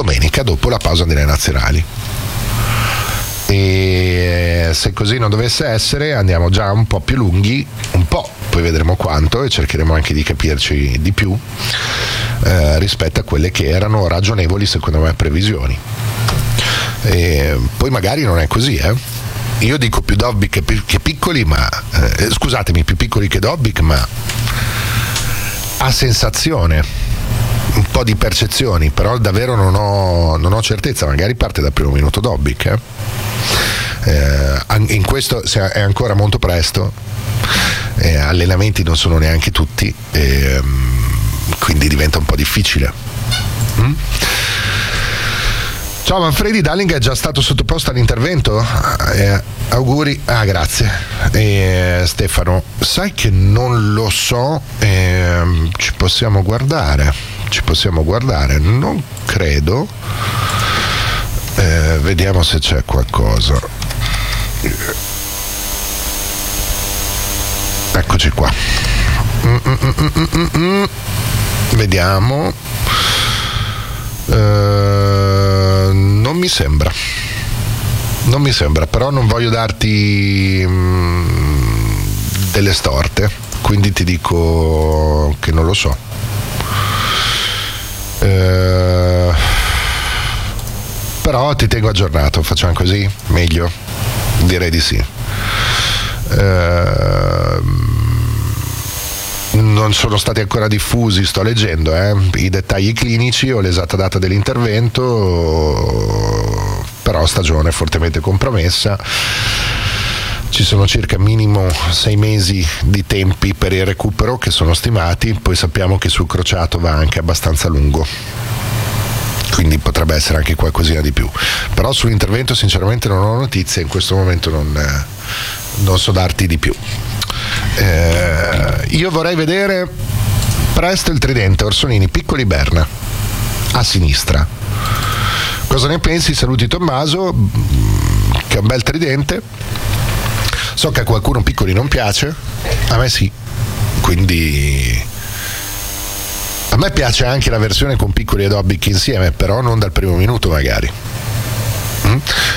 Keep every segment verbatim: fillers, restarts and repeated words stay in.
domenica dopo la pausa delle nazionali. E se così non dovesse essere andiamo già un po' più lunghi, un po', poi vedremo quanto, e cercheremo anche di capirci di più eh, rispetto a quelle che erano ragionevoli secondo me previsioni. E poi magari non è così, eh io dico più Dobby che, che piccoli, ma eh, scusatemi, più piccoli che Dobby, ma a sensazione, un po' di percezioni, però davvero non ho, non ho certezza. Magari parte dal primo minuto Dobby, eh? Eh, in questo è ancora molto presto, eh, allenamenti non sono neanche tutti, eh, quindi diventa un po' difficile. mm? Ciao Manfredi, Darling è già stato sottoposto all'intervento? Eh, auguri, ah grazie. Eh, Stefano, sai che non lo so, eh, ci possiamo guardare, ci possiamo guardare, non credo, eh, vediamo se c'è qualcosa. Eccoci qua. Mm, mm, mm, mm, mm, mm. Vediamo. Uh, non mi sembra non mi sembra però non voglio darti um, delle storte, quindi ti dico che non lo so. Uh, però ti tengo aggiornato, facciamo così? Meglio? Direi di sì. Uh, non sono stati ancora diffusi, sto leggendo eh, i dettagli clinici o l'esatta data dell'intervento, però stagione fortemente compromessa. Ci sono circa minimo sei mesi di tempi per il recupero che sono stimati, poi sappiamo che sul crociato va anche abbastanza lungo, quindi potrebbe essere anche qualcosina di più, però sull'intervento sinceramente non ho notizie, in questo momento non, non so darti di più. Eh, io vorrei vedere presto il tridente Orsolini, Piccoli, Berna a sinistra. Cosa ne pensi? Saluti Tommaso, che è un bel tridente. So che a qualcuno Piccoli non piace, a me sì, quindi a me piace anche la versione con Piccoli e Dobbik insieme, però non dal primo minuto magari. mm?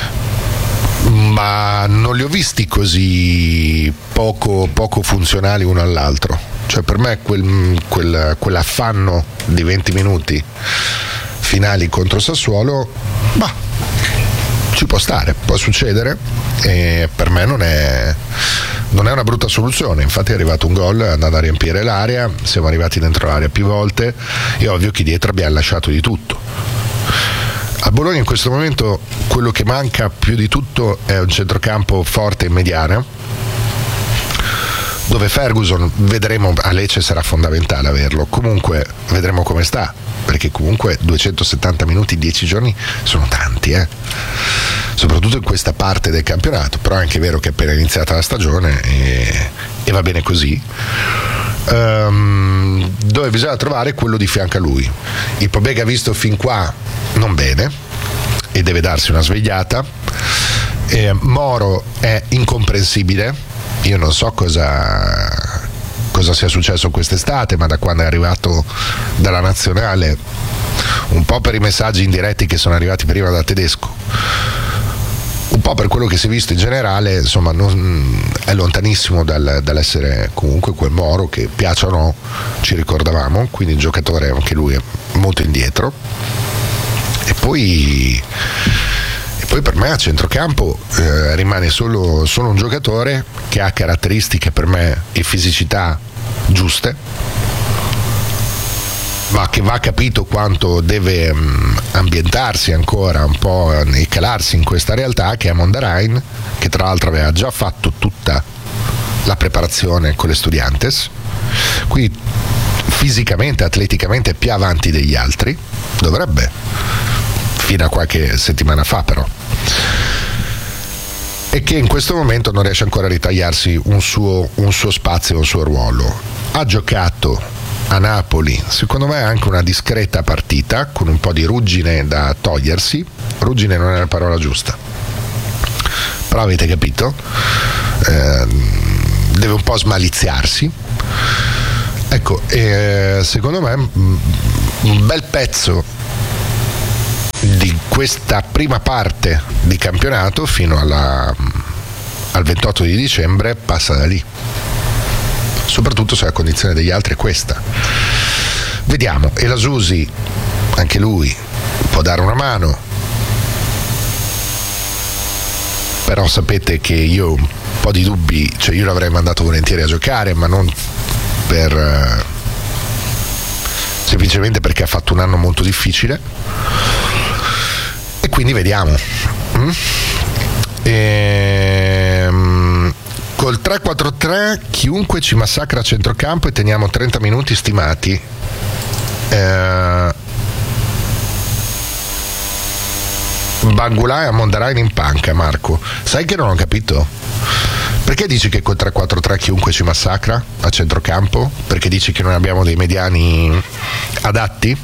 Ma non li ho visti così poco, poco funzionali uno all'altro. Cioè per me quel, quel, quell'affanno di venti minuti finali contro Sassuolo, bah, ci può stare, può succedere, e per me non è, non è una brutta soluzione. Infatti è arrivato un gol, è andato a riempire l'area, siamo arrivati dentro l'area più volte, è ovvio che dietro abbiamo lasciato di tutto. A Bologna in questo momento quello che manca più di tutto è un centrocampo forte in mediana, dove Ferguson, vedremo, a Lecce sarà fondamentale averlo, comunque vedremo come sta, perché comunque duecentosettanta minuti in dieci giorni sono tanti, eh? soprattutto in questa parte del campionato, però è anche vero che è appena iniziata la stagione e, e va bene così. Um, dove bisogna trovare quello di fianco a lui. Il Pobega visto fin qua non bene e deve darsi una svegliata. eh, Moro è incomprensibile, io non so cosa cosa sia successo quest'estate, ma da quando è arrivato dalla nazionale, un po' per i messaggi indiretti che sono arrivati prima da Tedesco, un po' per quello che si è visto in generale, insomma non, è lontanissimo dal, dall'essere comunque quel Moro che, piaccia o no, ci ricordavamo, quindi il giocatore anche lui è molto indietro. E poi e poi per me a centrocampo eh, rimane solo, solo un giocatore che ha caratteristiche per me e fisicità giuste, ma che va capito quanto deve mh, ambientarsi ancora un po' e calarsi in questa realtà, che è Mondarain, che tra l'altro aveva già fatto tutta la preparazione con le Estudiantes, quindi fisicamente, atleticamente è più avanti degli altri, dovrebbe, fino a qualche settimana fa però, e che in questo momento non riesce ancora a ritagliarsi un suo, un suo spazio, un suo ruolo. Ha giocato a Napoli, secondo me anche una discreta partita, con un po' di ruggine da togliersi. Ruggine non è la parola giusta, però avete capito, eh, deve un po' smaliziarsi. Ecco, eh, secondo me un bel pezzo questa prima parte di campionato fino alla, al ventotto di dicembre passa da lì, soprattutto se la condizione degli altri è questa. Vediamo. E la Susi, anche lui può dare una mano, però sapete che io un po' di dubbi, cioè io l'avrei mandato volentieri a giocare, ma non per semplicemente perché ha fatto un anno molto difficile, e quindi vediamo. mm? Ehm, col tre quattro tre chiunque ci massacra a centrocampo e teniamo trenta minuti stimati. eh, Bangulà e Mondarain in panca. Marco, sai che non ho capito? Perché dici che col tre quattro tre chiunque ci massacra a centrocampo? Perché dici che non abbiamo dei mediani adatti?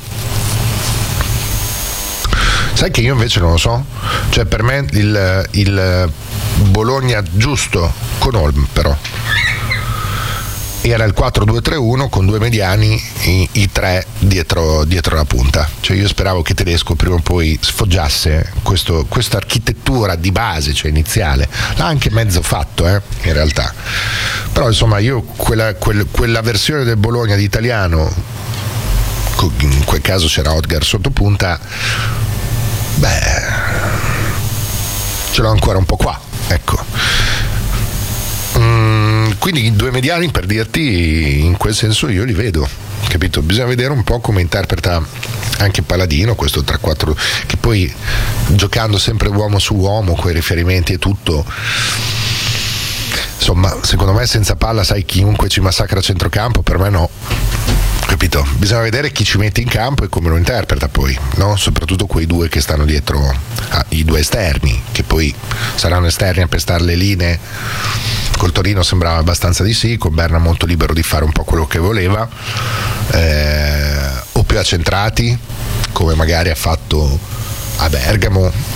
Sai che io invece non lo so. Cioè per me il, il Bologna giusto con Olm però era il quattro due tre uno con due mediani, i, i tre dietro, dietro la punta. Cioè io speravo che Tedesco prima o poi sfoggiasse questo, questa architettura di base, cioè iniziale. L'ha anche mezzo fatto eh, in realtà, però insomma io quella, quel, quella versione del Bologna di italiano, in quel caso c'era Odgar sotto punta, beh, ce l'ho ancora un po' qua, ecco. Mm, quindi due mediani, per dirti, in quel senso io li vedo, capito? Bisogna vedere un po' come interpreta anche Paladino questo tre quattro, che poi giocando sempre uomo su uomo con i riferimenti e tutto, insomma secondo me senza palla, sai, chiunque ci massacra a centrocampo, per me no, capito? Bisogna vedere chi ci mette in campo e come lo interpreta poi, no? Soprattutto quei due che stanno dietro, ah, i due esterni, che poi saranno esterni a pestare le linee. Col Torino sembrava abbastanza di sì, con Berna molto libero di fare un po' quello che voleva, eh, o più accentrati come magari ha fatto a Bergamo.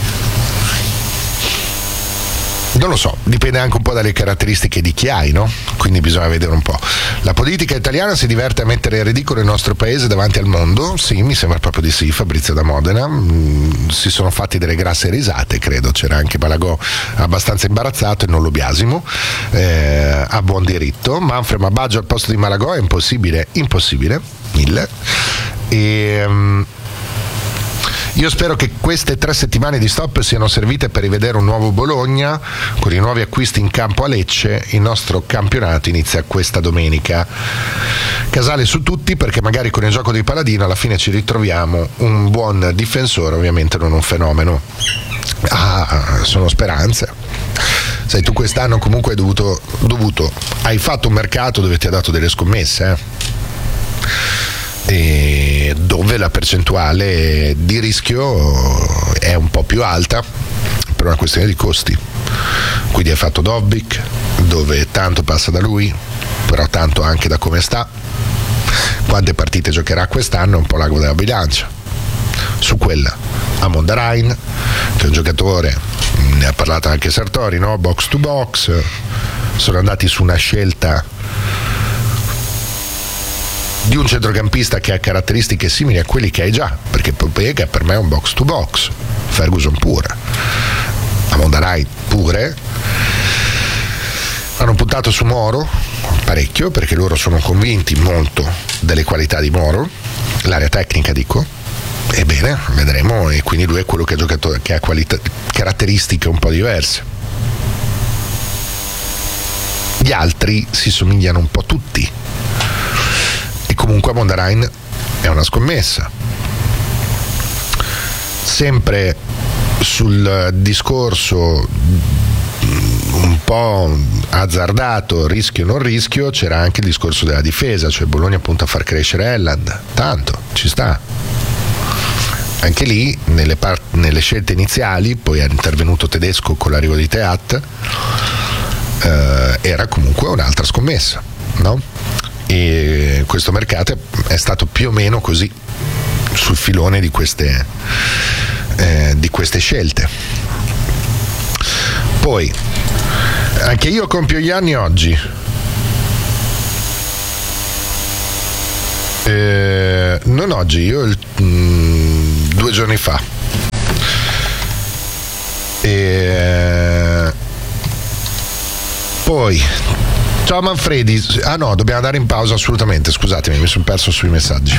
Non lo so, dipende anche un po' dalle caratteristiche di chi hai, no? Quindi bisogna vedere un po'. La politica italiana si diverte a mettere in ridicolo il nostro paese davanti al mondo? Sì, mi sembra proprio di sì. Fabrizio da Modena. Mm, si sono fatti delle grasse risate, credo. C'era anche Malagò abbastanza imbarazzato e non lo biasimo, eh, a buon diritto. Manfred Mabaggio al posto di Malagò è impossibile, impossibile, mille. E... Um, Io spero che queste tre settimane di stop siano servite per rivedere un nuovo Bologna con i nuovi acquisti in campo a Lecce. Il nostro campionato inizia questa domenica. Casale su tutti, perché magari con il gioco di Paladino alla fine ci ritroviamo un buon difensore, ovviamente non un fenomeno. Ah, sono speranze. Sai, tu quest'anno comunque hai dovuto, dovuto hai fatto un mercato dove ti ha dato delle scommesse, eh? E dove la percentuale di rischio è un po' più alta per una questione di costi. Quindi hai fatto Dobbik, dove tanto passa da lui, però tanto anche da come sta, quante partite giocherà quest'anno, è un po' l'ago della bilancia. Su quella a Mondarain, che è un giocatore, ne ha parlato anche Sartori, no? Box to box, sono andati su una scelta di un centrocampista che ha caratteristiche simili a quelli che hai già, perché Popega per me è un box to box, Ferguson pure, a Mondarain pure. Hanno puntato su Moro parecchio, perché loro sono convinti molto delle qualità di Moro, l'area tecnica dico, ebbene vedremo, e quindi lui è quello che ha giocato, che ha qualità, caratteristiche un po' diverse. Gli altri si somigliano un po' tutti, e comunque a Mondarain è una scommessa. Sempre sul discorso un po' azzardato, rischio o non rischio, c'era anche il discorso della difesa, cioè Bologna punta a far crescere Elland, tanto ci sta. Anche lì nelle, part- nelle scelte iniziali, poi è intervenuto Tedesco con l'arrivo di Teat, eh, era comunque un'altra scommessa, no? E questo mercato è stato più o meno così, sul filone di queste, eh, di queste scelte. Poi anche io compio gli anni oggi, eh, non oggi, io il, mh, due giorni fa, E poi ciao Manfredi, ah no, dobbiamo andare in pausa assolutamente, scusatemi, mi sono perso sui messaggi.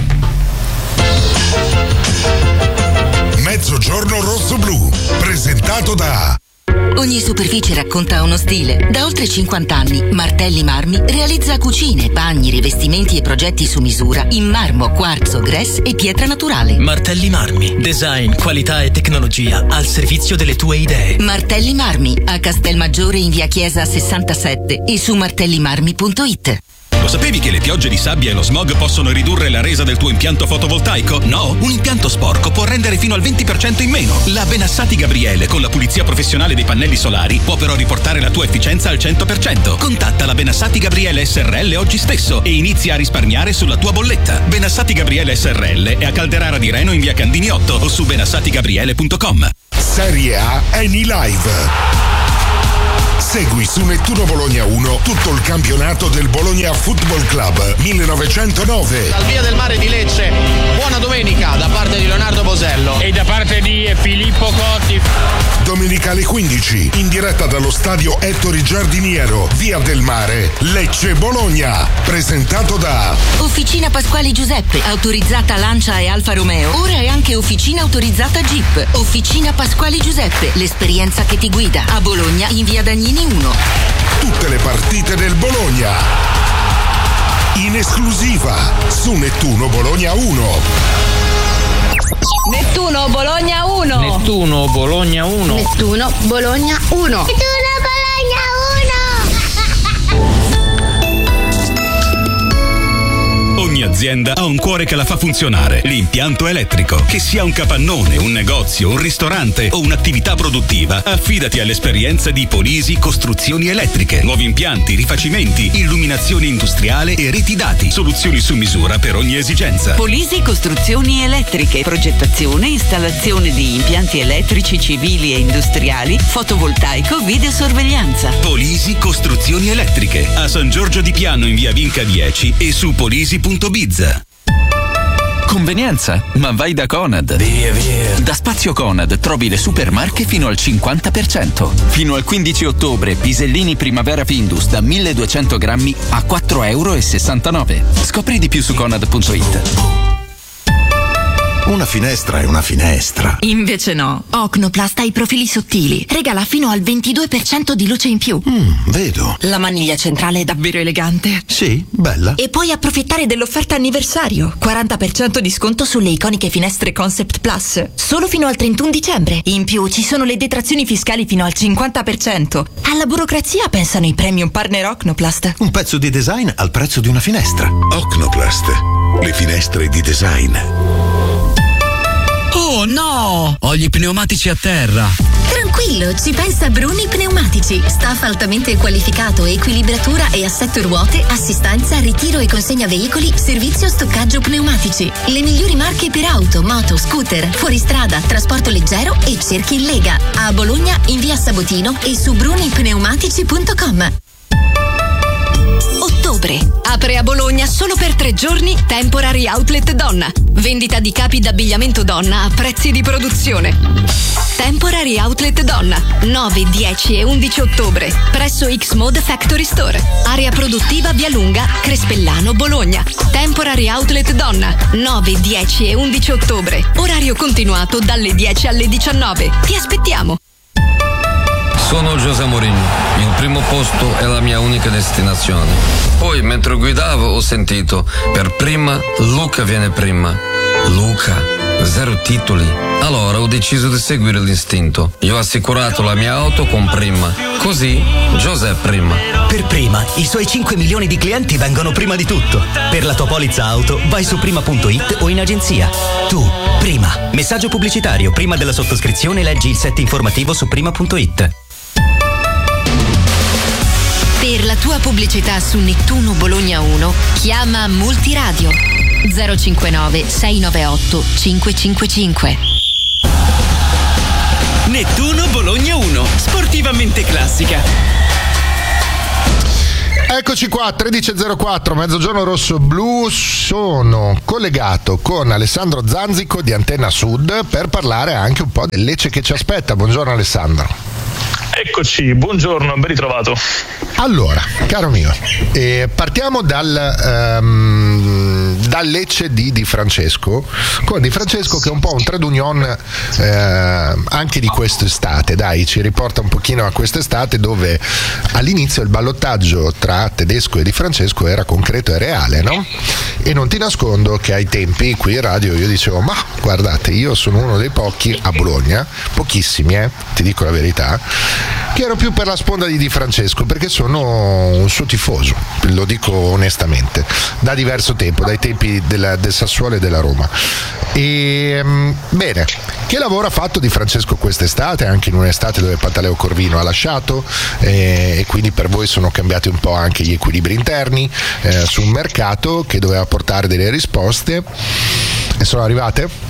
Mezzogiorno rosso-blu, presentato da... Ogni superficie racconta uno stile. Da oltre cinquanta anni, Martelli Marmi realizza cucine, bagni, rivestimenti e progetti su misura in marmo, quarzo, grès e pietra naturale. Martelli Marmi, design, qualità e tecnologia al servizio delle tue idee. Martelli Marmi, a Castelmaggiore in via Chiesa sessantasette e su martellimarmi punto it. Lo sapevi che le piogge di sabbia e lo smog possono ridurre la resa del tuo impianto fotovoltaico? No? Un impianto sporco può rendere fino al venti per cento in meno. La Benassati Gabriele con la pulizia professionale dei pannelli solari può però riportare la tua efficienza al cento per cento. Contatta la Benassati Gabriele S R L oggi stesso e inizia a risparmiare sulla tua bolletta. Benassati Gabriele S R L è a Calderara di Reno in via Candini otto o su benassati gabriele punto com. Serie A Eni Live. Segui su Nettuno Bologna uno tutto il campionato del Bologna Football Club millenovecentonove. Dal Via del Mare di Lecce, buona domenica da parte di Leonardo Bosello e da parte di Filippo Cotti. Domenica alle quindici, in diretta dallo stadio Ettore Giardiniero, Via del Mare, Lecce Bologna. Presentato da Officina Pasquali Giuseppe, autorizzata Lancia e Alfa Romeo. Ora è anche officina autorizzata Jeep. Officina Pasquali Giuseppe, l'esperienza che ti guida. A Bologna in via Dagnini uno. Tutte le partite del Bologna in esclusiva su Nettuno Bologna uno. Nettuno Bologna uno. Nettuno Bologna uno. Nettuno Bologna uno. Nettuno Bologna uno. Ogni azienda ha un cuore che la fa funzionare, l'impianto elettrico. Che sia un capannone, un negozio, un ristorante o un'attività produttiva, affidati all'esperienza di Polisi Costruzioni Elettriche. Nuovi impianti, rifacimenti, illuminazione industriale e reti dati. Soluzioni su misura per ogni esigenza. Polisi Costruzioni Elettriche, progettazione, installazione di impianti elettrici civili e industriali, fotovoltaico, videosorveglianza. Polisi Costruzioni Elettriche, a San Giorgio di Piano in via Vinca dieci e su polisi punto biz. Convenienza, ma vai da Conad. Via, via. Da Spazio Conad trovi le supermarche fino al cinquanta per cento. Fino al quindici ottobre, pisellini Primavera Findus da milleduecento grammi a quattro virgola sessantanove euro. Scopri di più su conad punto it. Una finestra è una finestra. Invece no. Ocnoplast ha i profili sottili. Regala fino al ventidue per cento di luce in più. Mm, vedo. La maniglia centrale è davvero elegante. Sì, bella. E puoi approfittare dell'offerta anniversario. quaranta per cento di sconto sulle iconiche finestre Concept Plus. Solo fino al trentuno dicembre. In più ci sono le detrazioni fiscali fino al cinquanta per cento. Alla burocrazia pensano i premium partner Ocnoplast. Un pezzo di design al prezzo di una finestra. Ocnoplast, le finestre di design. Oh no! Ho gli pneumatici a terra. Tranquillo, ci pensa Bruni Pneumatici. Staff altamente qualificato, equilibratura e assetto ruote, assistenza, ritiro e consegna veicoli, servizio stoccaggio pneumatici. Le migliori marche per auto, moto, scooter, fuoristrada, trasporto leggero e cerchi in Lega. A Bologna in via Sabotino e su bruni pneumatici punto com. Ottobre. Apre a Bologna solo per tre giorni Temporary Outlet Donna. Vendita di capi d'abbigliamento donna a prezzi di produzione. Temporary Outlet Donna, nove, dieci e undici ottobre, presso X-Mode Factory Store. Area produttiva Via Lunga, Crespellano, Bologna. Temporary Outlet Donna, nove, dieci e undici ottobre. Orario continuato dalle dieci alle diciannove. Ti aspettiamo. Sono José Mourinho, il primo posto è la mia unica destinazione. Poi mentre guidavo ho sentito, per prima Luca viene prima. Luca, zero titoli. Allora ho deciso di seguire l'istinto. Io ho assicurato la mia auto con Prima. Così José prima. Per Prima, i suoi cinque milioni di clienti vengono prima di tutto. Per la tua polizza auto vai su prima punto it o in agenzia. Tu, Prima. Messaggio pubblicitario. Prima della sottoscrizione leggi il set informativo su prima punto it. Per la tua pubblicità su Nettuno Bologna uno, chiama Multiradio zero cinquantanove sei novantaotto cinquecentocinquantacinque. Nettuno Bologna uno, sportivamente classica. Eccoci qua, tredici e zero quattro, Mezzogiorno Rosso Blu. Sono collegato con Alessandro Zanzico di Antenna Sud per parlare anche un po' del Lecce che ci aspetta. Buongiorno Alessandro. Eccoci, buongiorno, ben ritrovato. Allora, caro mio, eh, partiamo dal, um, dal Lecce di Di Francesco, con Di Francesco che è un po' un trade union eh, anche di quest'estate, dai, ci riporta un pochino a quest'estate dove all'inizio il ballottaggio tra Tedesco e Di Francesco era concreto e reale, no? E non ti nascondo che ai tempi qui in radio io dicevo, ma guardate, io sono uno dei pochi a Bologna, pochissimi, eh, ti dico la verità, che ero più per la sponda di Di Francesco perché sono un suo tifoso, lo dico onestamente, da diverso tempo, dai tempi della, del Sassuolo e della Roma. E bene, che lavoro ha fatto Di Francesco quest'estate, anche in un'estate dove Pantaleo Corvino ha lasciato eh, e quindi per voi sono cambiati un po' anche gli equilibri interni eh, su un mercato che doveva portare delle risposte e sono arrivate?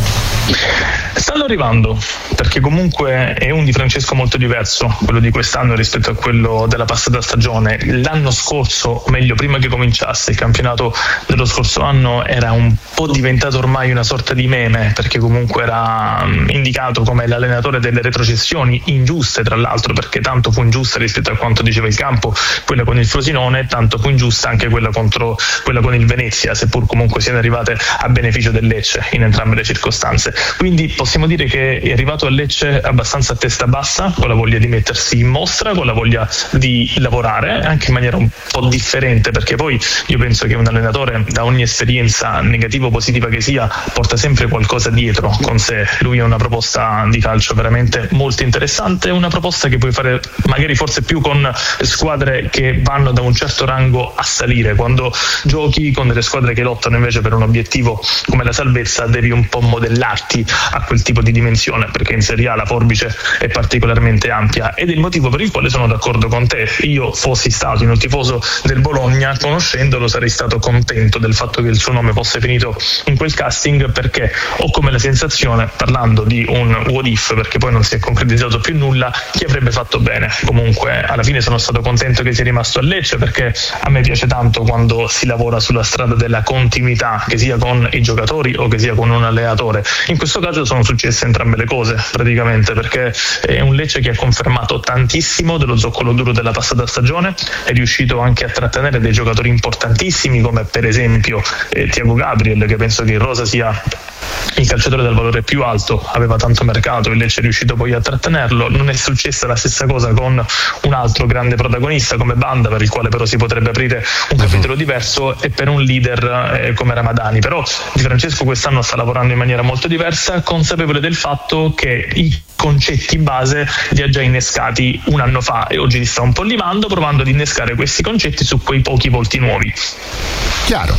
Stanno arrivando, perché comunque è un Di Francesco molto diverso quello di quest'anno rispetto a quello della passata stagione. L'anno scorso, o meglio prima che cominciasse il campionato dello scorso anno, era un po' diventato ormai una sorta di meme, perché comunque era indicato come l'allenatore delle retrocessioni ingiuste, tra l'altro, perché tanto fu ingiusta rispetto a quanto diceva il campo quella con il Frosinone, tanto fu ingiusta anche quella contro quella con il Venezia, seppur comunque siano arrivate a beneficio del Lecce in entrambe le circostanze. Quindi possiamo dire che è arrivato a Lecce abbastanza a testa bassa, con la voglia di mettersi in mostra, con la voglia di lavorare anche in maniera un po' differente, perché poi io penso che un allenatore, da ogni esperienza negativa o positiva che sia, porta sempre qualcosa dietro con sé. Lui ha una proposta di calcio veramente molto interessante, una proposta che puoi fare magari forse più con squadre che vanno da un certo rango a salire. Quando giochi con delle squadre che lottano invece per un obiettivo come la salvezza, devi un po' modellarti a quel tipo di dimensione, perché in Serie A la forbice è particolarmente ampia, ed è il motivo per il quale sono d'accordo con te. Io fossi stato un tifoso del Bologna, conoscendolo sarei stato contento del fatto che il suo nome fosse finito in quel casting, perché ho come la sensazione, parlando di un what if, perché poi non si è concretizzato più nulla, che avrebbe fatto bene. Comunque alla fine sono stato contento che sia rimasto a Lecce, perché a me piace tanto quando si lavora sulla strada della continuità, che sia con i giocatori o che sia con un allenatore. In questo caso sono successe entrambe le cose praticamente, perché è un Lecce che ha confermato tantissimo dello zoccolo duro della passata stagione, è riuscito anche a trattenere dei giocatori importantissimi come per esempio eh, Thiago Gabriel, che penso che in rosa sia il calciatore dal valore più alto, aveva tanto mercato, il Lecce è riuscito poi a trattenerlo. Non è successa la stessa cosa con un altro grande protagonista come Banda, per il quale però si potrebbe aprire un capitolo diverso, e per un leader eh, come Ramadani. Però Di Francesco quest'anno sta lavorando in maniera molto diversa, consapevole del fatto che i concetti base li ha già innescati un anno fa e oggi li sta un po' limando, provando ad innescare questi concetti su quei pochi volti nuovi. Chiaro.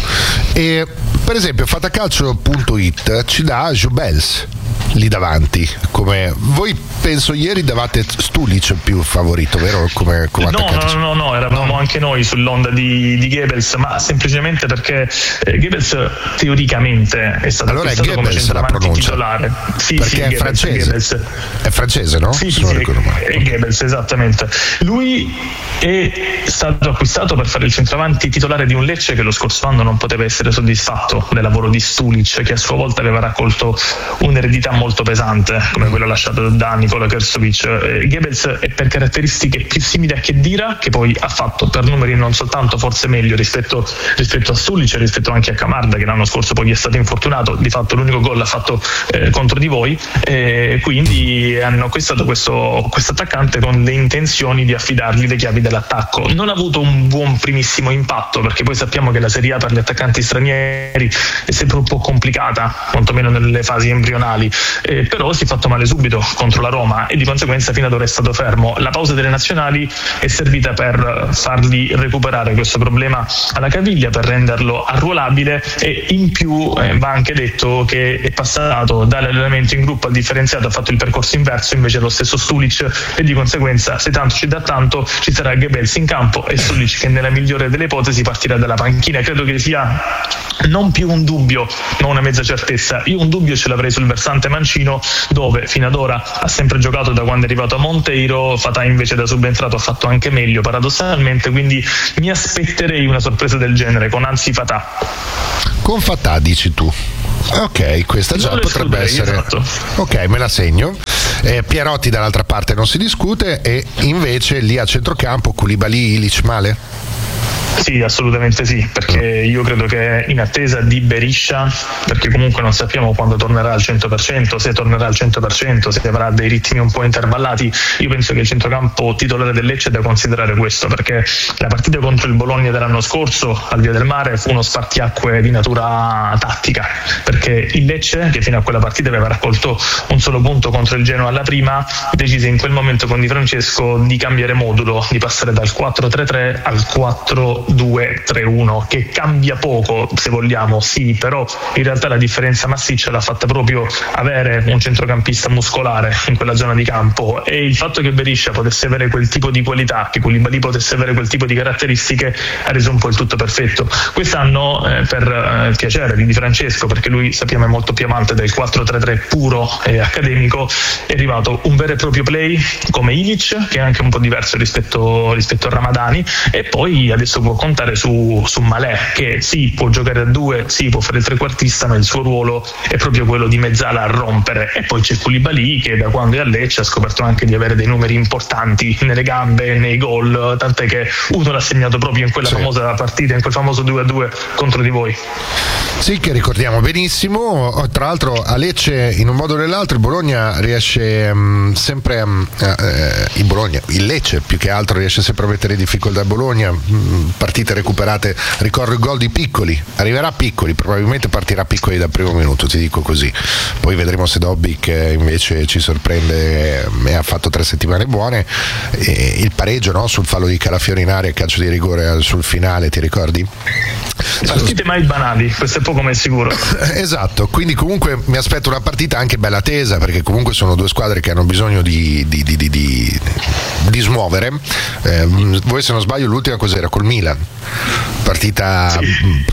E per esempio Fatacalcio punto it ci dà Jubels lì davanti, come voi penso ieri davate Stulic più favorito, vero? Come, come no, no, no, no, eravamo no. anche noi sull'onda di, di Goebbels, ma semplicemente perché eh, Goebbels teoricamente è stato allora acquistato come centravanti titolare. Sì, perché sì, è Goebbels, francese. Goebbels. È francese, no? Sì, sì, sì, è Goebbels, esattamente. Lui è stato acquistato per fare il centravanti titolare di un Lecce che lo scorso anno non poteva essere soddisfatto del lavoro di Stulic, che a sua volta aveva raccolto un'eredità molto pesante come quella lasciata da Nikola Krstovic. eh, Goebbels è per caratteristiche più simili a Khedira, che poi ha fatto per numeri non soltanto forse meglio rispetto, rispetto a Stulic, rispetto anche a Camarda, che l'anno scorso poi è stato infortunato, di fatto l'unico gol l'ha fatto eh, contro di voi, eh, quindi hanno acquistato questo attaccante con le intenzioni di affidargli le chiavi dell'attacco. Non ha avuto un buon primissimo impatto, perché poi sappiamo che la Serie A per gli attaccanti stranieri è sempre un po' complicata, quantomeno nelle fasi embrionali, eh, però si è fatto male subito contro la Roma e di conseguenza fino ad ora è stato fermo. La pausa delle nazionali è servita per fargli recuperare questo problema alla caviglia, per renderlo arruolabile, e in più eh, va anche detto che è passato dall'allenamento in gruppo al differenziato, ha fatto il percorso inverso invece lo stesso Stulic, e di conseguenza se tanto ci dà tanto ci sarà Goebbels in campo e Stulic che nella migliore delle ipotesi partirà dalla panchina. Credo che sia non più un dubbio ma una mezza certezza. Io un dubbio ce l'avrei sul versante Cristante Mancino, dove fino ad ora ha sempre giocato da quando è arrivato a Monteiro. Fatà invece da subentrato ha fatto anche meglio paradossalmente, quindi mi aspetterei una sorpresa del genere con Anzi Fatà. Con Fatà dici tu? Ok, questa già potrebbe essere. Esatto. Ok, me la segno. Eh, Pierotti dall'altra parte non si discute, e invece lì a centrocampo Koulibaly, Ilić male? Sì, assolutamente sì, perché io credo che in attesa di Berisha, perché comunque non sappiamo quando tornerà al cento per cento, se tornerà al cento per cento, se avrà dei ritmi un po' intervallati, io penso che il centrocampo titolare del Lecce è da considerare questo, perché la partita contro il Bologna dell'anno scorso al Via del Mare fu uno spartiacque di natura tattica, perché il Lecce, che fino a quella partita aveva raccolto un solo punto contro il Genoa alla prima, decise in quel momento con Di Francesco di cambiare modulo, di passare dal quattro tre tre al quattro due tre uno, che cambia poco se vogliamo, sì, però in realtà la differenza massiccia l'ha fatta proprio avere un centrocampista muscolare in quella zona di campo, e il fatto che Berisha potesse avere quel tipo di qualità, che Koulibaly potesse avere quel tipo di caratteristiche, ha reso un po' il tutto perfetto. Quest'anno eh, per eh, il piacere di Di Francesco, perché lui sappiamo è molto più amante del quattro tre tre puro e accademico, è arrivato un vero e proprio play come Ilić, che è anche un po' diverso rispetto, rispetto a Ramadani, e poi adesso può contare su, su Malè, che sì, può giocare a due, sì, può fare il trequartista, ma il suo ruolo è proprio quello di mezzala a rompere. E poi c'è Koulibaly, che da quando è a Lecce ha scoperto anche di avere dei numeri importanti nelle gambe, nei gol, tant'è che uno l'ha segnato proprio in quella sì. famosa partita, in quel famoso due a due contro di voi. Sì, che ricordiamo benissimo. Tra l'altro a Lecce, in un modo o nell'altro, il Bologna riesce um, sempre um, eh, il Bologna, il Lecce più che altro riesce sempre a mettere in difficoltà il Bologna. um, partite recuperate, ricordo il gol di Piccoli, arriverà Piccoli, probabilmente partirà Piccoli dal primo minuto, ti dico così, poi vedremo se Dobbik invece ci sorprende e ha fatto tre settimane buone. E il pareggio, no? Sul fallo di Calafiori in area, calcio di rigore sul finale, ti ricordi? Partite mai banali, questo è poco ma è sicuro. Esatto, quindi comunque mi aspetto una partita anche bella tesa, perché comunque sono due squadre che hanno bisogno di, di, di, di, di, di smuovere. Eh, voi se non sbaglio l'ultima cos'era? Col Milan, partita sì.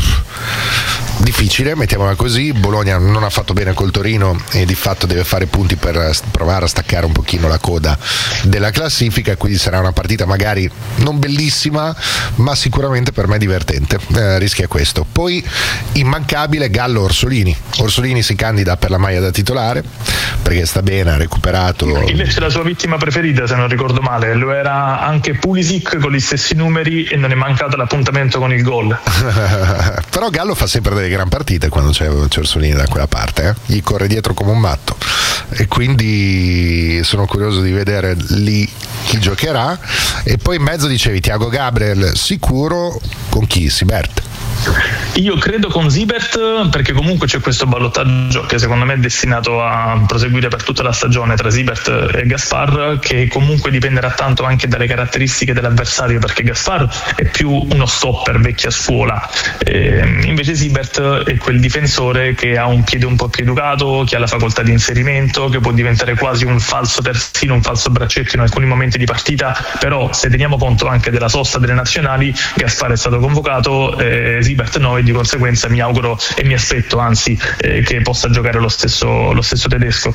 difficile, mettiamola così. Bologna non ha fatto bene col Torino e di fatto deve fare punti per provare a staccare un pochino la coda della classifica, quindi sarà una partita magari non bellissima, ma sicuramente per me divertente. Eh, rischia questo. Poi immancabile Gallo Orsolini. Orsolini si candida per la maglia da titolare perché sta bene, ha recuperato. Invece la sua vittima preferita, se non ricordo male, lo era anche Pulisic con gli stessi numeri e non è mancato l'appuntamento con il gol. Però Gallo fa sempre delle gran partite quando c'è, c'è Orsolini da quella parte, eh? Gli corre dietro come un matto, e quindi sono curioso di vedere lì chi giocherà. E poi in mezzo dicevi Thiago Gabriel sicuro, con chi? Sibert? Io credo con Zibert, perché comunque c'è questo ballottaggio che secondo me è destinato a proseguire per tutta la stagione tra Zibert e Gaspar, che comunque dipenderà tanto anche dalle caratteristiche dell'avversario, perché Gaspar è più uno stopper vecchia scuola, e invece Zibert è quel difensore che ha un piede un po' più educato, che ha la facoltà di inserimento, che può diventare quasi un falso terzino, un falso braccetto in alcuni momenti di partita. Però se teniamo conto anche della sosta delle nazionali, Gaspar è stato convocato, eh, Zibert no, e di conseguenza mi auguro e mi aspetto anzi eh, che possa giocare lo stesso, lo stesso tedesco.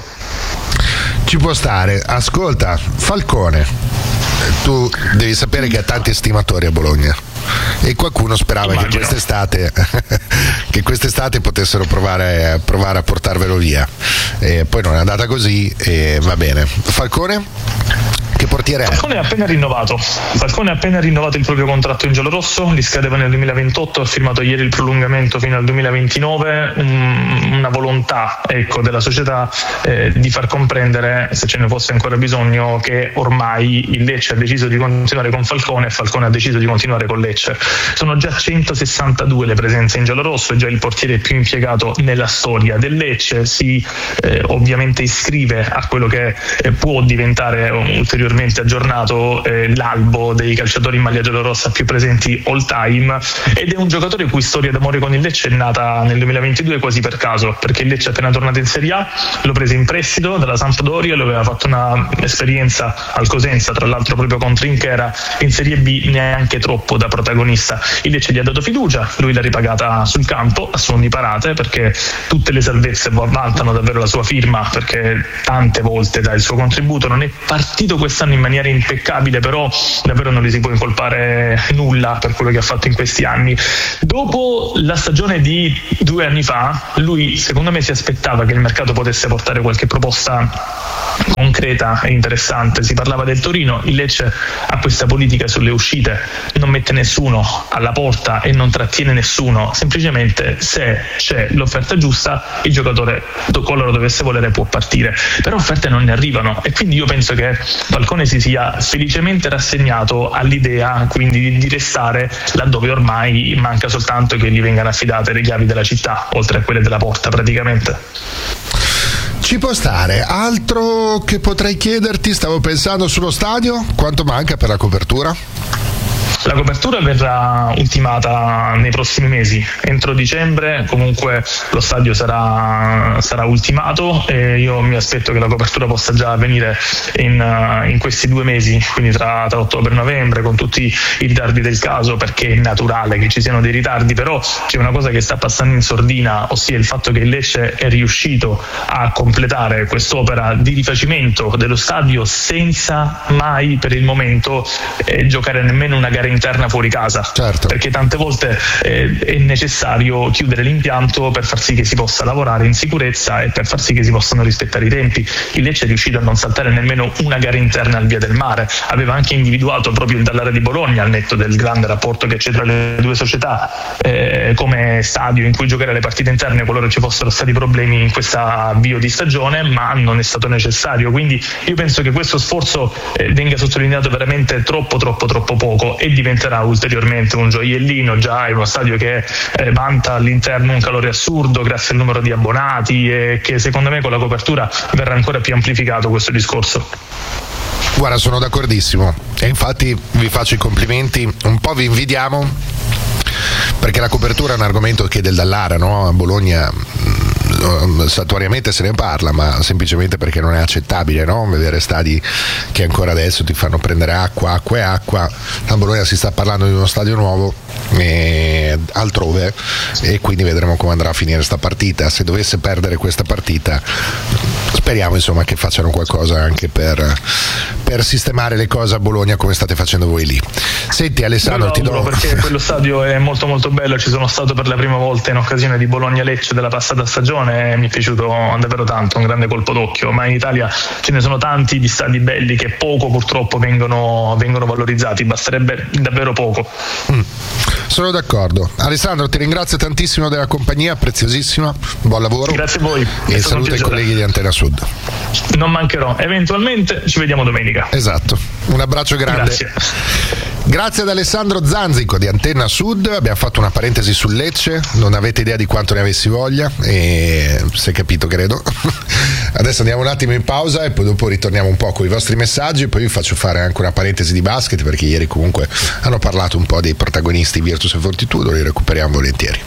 Ci può stare. Ascolta, Falcone, tu devi sapere che ha tanti estimatori a Bologna e qualcuno sperava Immagino. che quest'estate che quest'estate potessero provare, provare a portarvelo via, e poi non è andata così, e va bene. Falcone? Che portiere è? Falcone ha appena rinnovato Falcone ha appena rinnovato il proprio contratto in giallorosso, gli scadeva nel duemilaventotto, ha firmato ieri il prolungamento fino al duemilaventinove. um, una volontà ecco della società eh, di far comprendere, se ce ne fosse ancora bisogno, che ormai il Lecce ha deciso di continuare con Falcone e Falcone ha deciso di continuare con Lecce. Sono già centosessantadue le presenze in giallorosso, è già il portiere più impiegato nella storia del Lecce, si eh, ovviamente iscrive a quello che eh, può diventare un ulteriore ulteriormente aggiornato eh, l'albo dei calciatori in maglia giallorossa più presenti all time, ed è un giocatore cui storia d'amore con il Lecce è nata nel duemilaventidue quasi per caso, perché il Lecce è appena tornato in Serie A, lo prese in prestito dalla Sampdoria, lo aveva fatto una esperienza al Cosenza, tra l'altro proprio contro Inchera, in Serie B neanche troppo da protagonista. Il Lecce gli ha dato fiducia, lui l'ha ripagata sul campo a suon di parate, perché tutte le salvezze vantano davvero la sua firma, perché tante volte dà il suo contributo. Non è partito quest'anno in maniera impeccabile, però davvero non gli si può incolpare nulla per quello che ha fatto in questi anni. Dopo la stagione di due anni fa, lui secondo me si aspettava che il mercato potesse portare qualche proposta concreta e interessante. Si parlava del Torino, il Lecce ha questa politica sulle uscite, non mette nessuno alla porta e non trattiene nessuno, semplicemente se c'è l'offerta giusta il giocatore, qualora dovesse volere, può partire, però offerte non ne arrivano, e quindi io penso che Falcone si sia felicemente rassegnato all'idea quindi di restare laddove ormai manca soltanto che gli vengano affidate le chiavi della città, oltre a quelle della porta praticamente. Ci può stare. Altro che potrei chiederti, stavo pensando sullo stadio, quanto manca per la copertura? La copertura verrà ultimata nei prossimi mesi, entro dicembre comunque lo stadio sarà, sarà ultimato, e io mi aspetto che la copertura possa già avvenire in, in questi due mesi, quindi tra, tra ottobre e novembre, con tutti i ritardi del caso, perché è naturale che ci siano dei ritardi, però c'è una cosa che sta passando in sordina, ossia il fatto che il Lecce è riuscito a completare quest'opera di rifacimento dello stadio senza mai per il momento eh, giocare nemmeno una gara interna fuori casa, certo. Perché tante volte eh, è necessario chiudere l'impianto per far sì che si possa lavorare in sicurezza e per far sì che si possano rispettare i tempi. Il Lecce è riuscito a non saltare nemmeno una gara interna al Via del Mare, aveva anche individuato proprio il Dallara di Bologna, al netto del grande rapporto che c'è tra le due società, eh, come stadio in cui giocare le partite interne qualora ci fossero stati problemi in questa avvio di stagione, ma non è stato necessario. Quindi io penso che questo sforzo eh, venga sottolineato veramente troppo troppo troppo poco, e diventerà ulteriormente un gioiellino. Già è uno stadio che eh, vanta all'interno un calore assurdo grazie al numero di abbonati, e che secondo me con la copertura verrà ancora più amplificato questo discorso. Guarda, sono d'accordissimo, e infatti vi faccio i complimenti, un po' vi invidiamo, perché la copertura è un argomento che del Dallara, no? A Bologna saltuariamente se ne parla, ma semplicemente perché non è accettabile, no? Vedere stadi che ancora adesso ti fanno prendere acqua, acqua e acqua. A Bologna si sta parlando di uno stadio nuovo e altrove, e quindi vedremo come andrà a finire sta partita. Se dovesse perdere questa partita, speriamo insomma che facciano qualcosa anche per, per sistemare le cose a Bologna, come state facendo voi lì. Senti Alessandro, ti do... perché quello stadio è molto molto bello, ci sono stato per la prima volta in occasione di Bologna-Lecce della passata stagione, e mi è piaciuto davvero tanto, un grande colpo d'occhio, ma in Italia ce ne sono tanti di stadi belli che poco purtroppo vengono, vengono valorizzati, basterebbe davvero poco. Mm. Sono d'accordo. Alessandro, ti ringrazio tantissimo della compagnia, preziosissima, buon lavoro. Grazie a voi. E saluto i colleghi di Antena Sud. Non mancherò, eventualmente ci vediamo domenica. Esatto, un abbraccio grande. Grazie. Grazie ad Alessandro Zanzico di Antenna Sud. Abbiamo fatto una parentesi sul Lecce, non avete idea di quanto ne avessi voglia, e si è capito credo. Adesso andiamo un attimo in pausa e poi dopo ritorniamo un po' con i vostri messaggi, e poi vi faccio fare anche una parentesi di basket, perché ieri comunque hanno parlato un po' dei protagonisti Virtus e Fortitudo, li recuperiamo volentieri.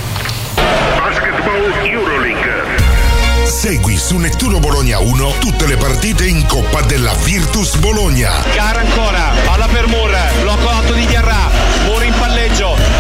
Basketball Euroleague. Segui su Nettuno Bologna uno tutte le partite in Coppa della Virtus Bologna. Gara ancora, palla per Moore, blocco otto di Diarra, Moore in palleggio,